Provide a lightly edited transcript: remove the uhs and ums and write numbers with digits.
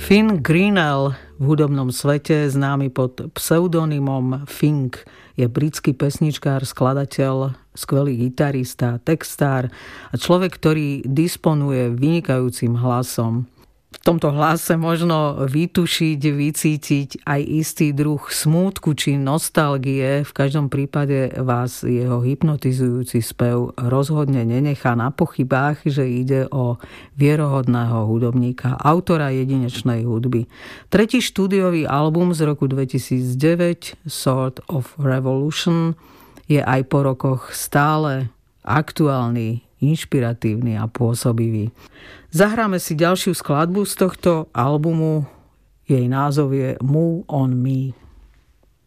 Finn Greenell, v hudobnom svete známy pod pseudonymom Fink, je britský pesničkár, skladateľ, skvelý gitarista, textár a človek, ktorý disponuje vynikajúcim hlasom. V tomto hlase možno vytušiť, vycítiť aj istý druh smútku či nostalgie. V každom prípade vás jeho hypnotizujúci spev rozhodne nenechá na pochybách, že ide o vierohodného hudobníka, autora jedinečnej hudby. Tretí štúdiový album z roku 2009, Sword of Revolution, je aj po rokoch stále aktuálny, inšpiratívny a pôsobivý. Zahráme si ďalšiu skladbu z tohto albumu. Jej názov je Move on Me.